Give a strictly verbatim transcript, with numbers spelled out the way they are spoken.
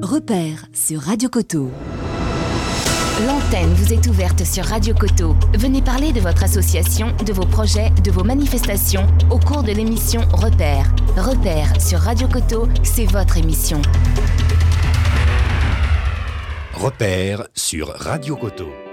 Repère sur Radio Coteau. L'antenne vous est ouverte sur Radio Coteau. Venez parler de votre association, de vos projets, de vos manifestations au cours de l'émission Repère. Repère sur Radio Coteau, c'est votre émission. Repère sur Radio Coteau.